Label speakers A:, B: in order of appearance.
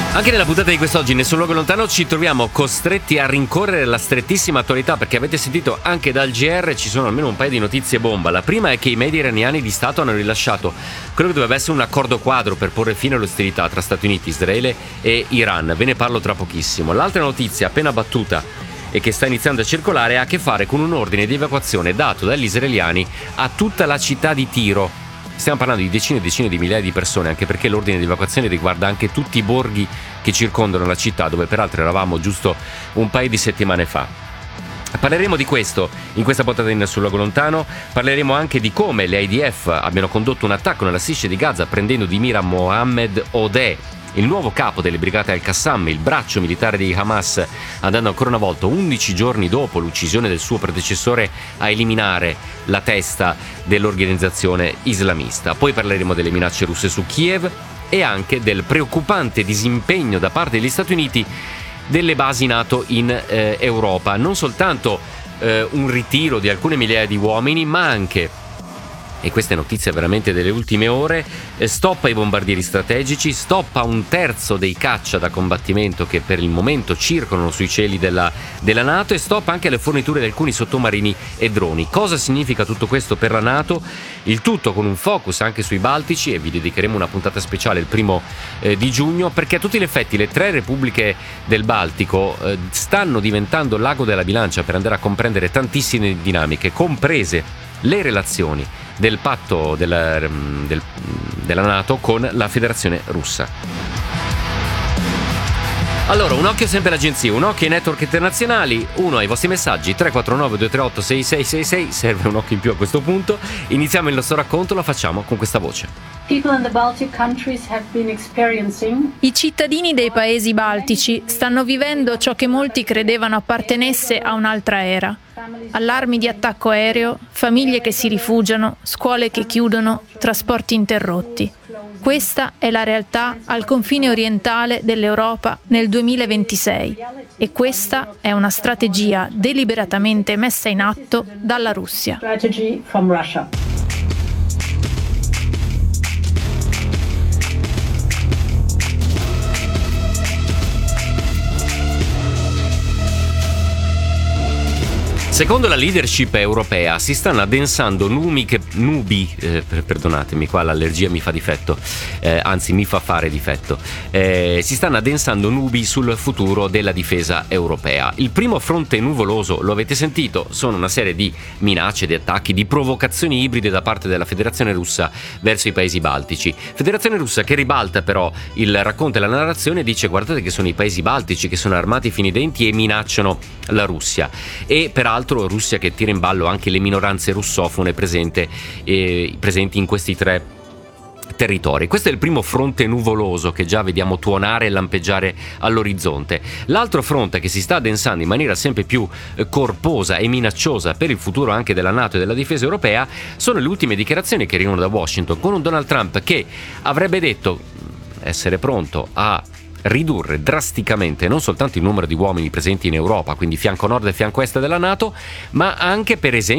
A: Anche nella puntata di quest'oggi, Nessun luogo lontano, ci troviamo costretti a rincorrere la strettissima attualità, perché avete sentito anche dal GR ci sono almeno un paio di notizie bomba. La prima è che i media iraniani di Stato hanno rilasciato quello che doveva essere un accordo quadro per porre fine alle ostilità tra Stati Uniti, Israele e Iran. Ve ne parlo tra pochissimo. L'altra notizia appena battuta e che sta iniziando a circolare ha a che fare con un ordine di evacuazione dato dagli israeliani a tutta la città di Tiro. Stiamo parlando di decine e decine di migliaia di persone, anche perché l'ordine di evacuazione riguarda anche tutti i borghi che circondano la città, dove peraltro eravamo giusto un paio di settimane fa. Parleremo di questo in questa puntata di Nessun luogo lontano. Parleremo anche di come le IDF abbiano condotto un attacco nella striscia di Gaza prendendo di mira Mohammed Odeh, il nuovo capo delle brigate Al-Qassam, il braccio militare di Hamas, andando ancora una volta 11 giorni dopo l'uccisione del suo predecessore a eliminare la testa dell'organizzazione islamista. Poi parleremo delle minacce russe su Kiev e anche del preoccupante disimpegno da parte degli Stati Uniti delle basi NATO in Europa. Non soltanto un ritiro di alcune migliaia di uomini, ma anche, e questa è notizia veramente delle ultime ore, stop ai bombardieri strategici, stop a un terzo dei caccia da combattimento che per il momento circolano sui cieli della NATO, e stop anche alle forniture di alcuni sottomarini e droni. Cosa significa tutto questo per la NATO? Il tutto con un focus anche sui Baltici, e vi dedicheremo una puntata speciale il 1° di giugno, perché a tutti gli effetti le 3 repubbliche del Baltico stanno diventando l'ago della bilancia per andare a comprendere tantissime dinamiche, comprese le relazioni del patto della NATO con la Federazione Russa. Allora, un occhio sempre all'agenzia, un occhio ai network internazionali, uno ai vostri messaggi 349 238 6666, serve un occhio in più a questo punto. Iniziamo il nostro racconto, lo facciamo con questa voce.
B: I cittadini dei paesi baltici stanno vivendo ciò che molti credevano appartenesse a un'altra era. Allarmi di attacco aereo, famiglie che si rifugiano, scuole che chiudono, trasporti interrotti. Questa è la realtà al confine orientale dell'Europa nel 2026 e questa è una strategia deliberatamente messa in atto dalla Russia.
A: Secondo la leadership europea si stanno addensando perdonatemi, qua l'allergia mi fa difetto, anzi mi fa fare difetto, si stanno addensando nubi sul futuro della difesa europea. Il primo fronte nuvoloso, lo avete sentito, sono una serie di minacce, di attacchi, di provocazioni ibride da parte della Federazione Russa verso i paesi baltici. Federazione Russa che ribalta però il racconto e la narrazione e dice: guardate che sono i paesi baltici che sono armati fino ai denti e minacciano la Russia. E peraltro Russia che tira in ballo anche le minoranze russofone presenti in questi 3 territori. Questo è il primo fronte nuvoloso che già vediamo tuonare e lampeggiare all'orizzonte. L'altro fronte che si sta addensando in maniera sempre più corposa e minacciosa per il futuro anche della NATO e della difesa europea sono le ultime dichiarazioni che arrivano da Washington, con un Donald Trump che avrebbe detto essere pronto a ridurre drasticamente non soltanto il numero di uomini presenti in Europa, quindi fianco nord e fianco est della NATO, ma anche per esempio